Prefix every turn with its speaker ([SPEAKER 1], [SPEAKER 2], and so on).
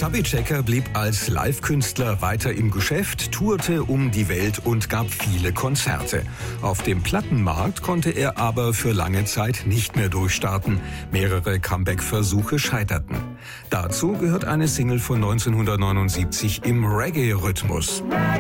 [SPEAKER 1] Chubby Checker blieb als Live-Künstler weiter im Geschäft, tourte um die Welt und gab viele Konzerte. Auf dem Plattenmarkt konnte er aber für lange Zeit nicht mehr durchstarten. Mehrere Comeback-Versuche scheiterten. Dazu gehört eine Single von 1979 im Reggae-Rhythmus.